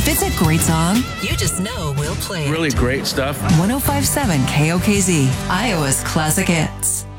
If it's a great song, you just know we'll play it. Really great stuff. 105.7 KOKZ, Iowa's classic hits.